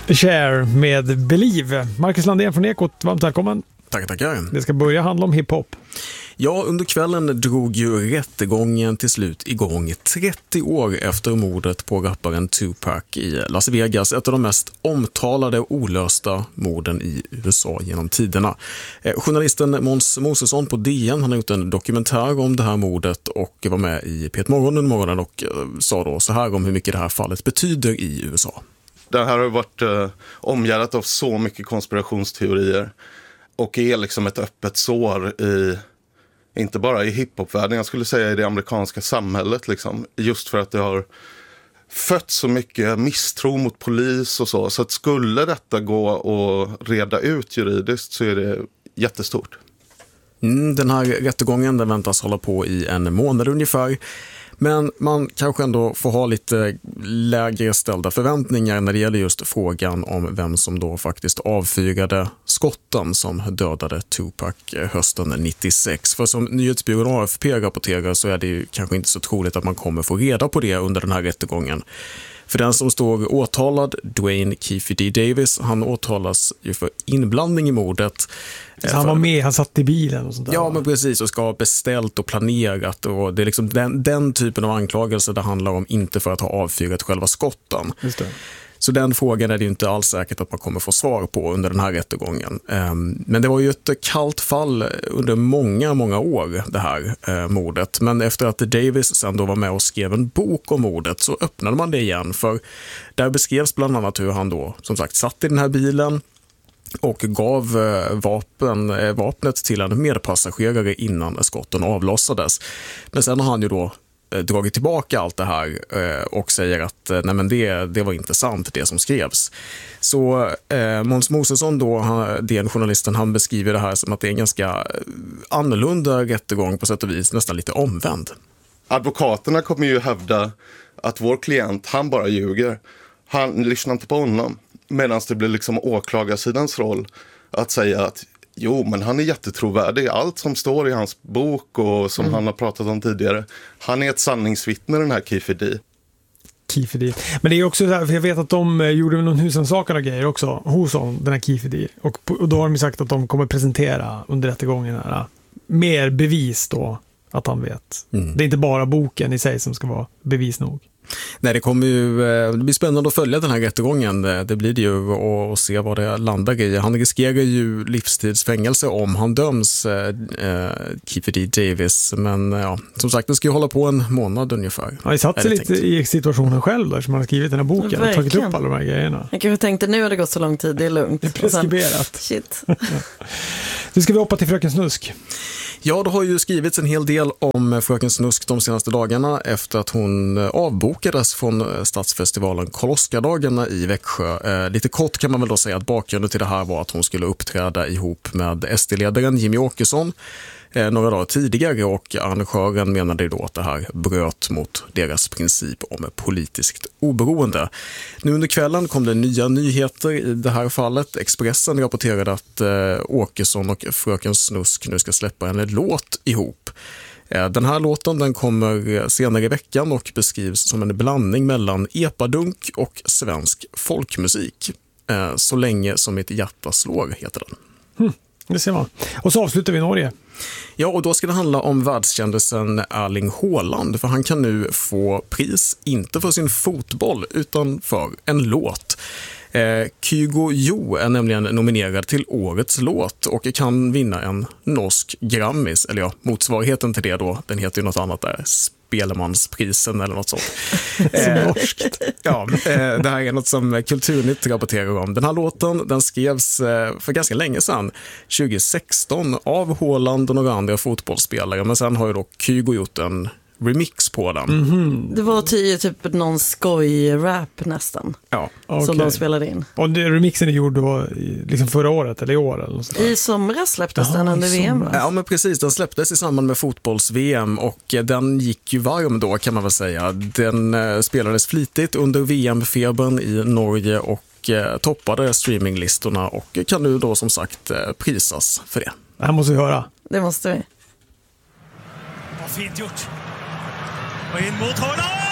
Cher med Believe. Marcus Landén från Ekot, varmt välkommen. Tackar. Det ska börja handla om hiphop. Ja, under kvällen drog ju rättegången till slut igång 30 år efter mordet på rapparen Tupac i Las Vegas. Ett av de mest omtalade och olösta morden i USA genom tiderna. Journalisten Måns Mosesson på DN, han har gjort en dokumentär om det här mordet och var med i P1 Morgon under morgonen och sa då så här om hur mycket det här fallet betyder i USA. Det här har varit omgärdat av så mycket konspirationsteorier och är liksom ett öppet sår inte bara i hiphopvärlden, jag skulle säga i det amerikanska samhället liksom, just för att det har fött så mycket misstro mot polis och så att skulle detta gå att reda ut juridiskt så är det jättestort. Den här rättegången den väntas hålla på i en månad ungefär. Men man kanske ändå får ha lite lägre ställda förväntningar när det gäller just frågan om vem som då faktiskt avfyrade skotten som dödade Tupac hösten 96. För som nyhetsbyrån AFP rapporterar så är det ju kanske inte så troligt att man kommer få reda på det under den här rättegången. För den som står åtalad, Dwayne Keefe D. Davis, han åtalas ju för inblandning i mordet. Så han var med, han satt i bilen och sånt där. Ja, men precis, och ska ha beställt och planerat. Och det är liksom den typen av anklagelser det handlar om, inte för att ha avfyrat själva skotten. Just det. Så den frågan är det ju inte alls säkert att man kommer få svar på under den här rättegången. Men det var ju ett kallt fall under många år det här mordet. Men efter att Davis sen då var med och skrev en bok om mordet så öppnade man det igen. För där beskrevs bland annat hur han då som sagt satt i den här bilen och gav vapnet till en medpassagerare innan skotten avlossades. Men sen har han ju då dragit tillbaka allt det här och säger att nej men det var inte sant det som skrevs. Så Måns Mosesson då, den journalisten, han beskriver det här som att det är en ganska annorlunda rättegång på sätt och vis, nästan lite omvänd. Advokaterna kommer ju hävda att vår klient, han bara ljuger. Han lyssnar inte på honom. Medan det blir liksom åklagarsidans roll att säga att jo, men han är jättetrovärdig. Allt som står i hans bok och som han har pratat om tidigare. Han är ett sanningsvittne, den här Keefe D. Men det är också så här, för jag vet att de gjorde någon husrannsakan och grejer också hos den här Keefe D. Och då har de sagt att de kommer presentera under rättegången här mer bevis då att han vet. Det är inte bara boken i sig som ska vara bevis nog. Nej, det blir spännande att följa den här rättegången. Det blir det ju och se vad det landar i. Han riskerar ju livstidsfängelse om han döms, Keefe D. Davis. Men ja, som sagt, det ska ju hålla på en månad ungefär. Han har satt sig lite i situationen själv där som han har skrivit den här boken och tagit upp alla de här grejerna. Jag kanske tänkte nu har det gått så lång tid, det är lugnt. Det är preskriberat. Shit. Nu ska vi hoppa till Fröken Snusk. Ja, det har ju skrivits en hel del om Fröken Snusk de senaste dagarna efter att hon avbokades från stadsfestivalen Karl-Oskar-dagarna i Växjö. Lite kort kan man väl då säga att bakgrunden till det här var att hon skulle uppträda ihop med SD-ledaren Jimmy Åkesson några dagar tidigare, och arrangören menade då att det här bröt mot deras princip om politiskt oberoende. Nu under kvällen kom det nya nyheter i det här fallet. Expressen rapporterade att Åkesson och Fröken Snusk nu ska släppa en låt ihop. Den här låten den kommer senare i veckan och beskrivs som en blandning mellan epadunk och svensk folkmusik. Så länge som mitt hjärta slår heter den. Det ser man. Och så avslutar vi i Norge. Ja, och då ska det handla om världskändisen Erling Haaland, för han kan nu få pris, inte för sin fotboll, utan för en låt. Kygo Jo är nämligen nominerad till årets låt och kan vinna en norsk Grammis, eller ja, motsvarigheten till det då, den heter ju något annat där, Spelemansprisen eller något sånt. Norskt. Ja, det här är något som Kulturnytt rapporterar om. Den här låten, den skrevs för ganska länge sedan, 2016, av Haaland och några andra fotbollsspelare, men sen har ju då Kygo gjort en remix på den. Det var typ någon skoj-rap nästan. Ja, som de spelade in. Och remixen är gjord då liksom förra året eller i år eller något. I somras släpptes den under VM. Ja, men precis, den släpptes i samband med fotbolls-VM och den gick ju varm då kan man väl säga. Den spelades flitigt under VM-febern i Norge och toppade streaminglistorna och kan nu då som sagt prisas för det. Det här måste vi höra. Det måste vi. Vad fint gjort. Och in mot Haaland!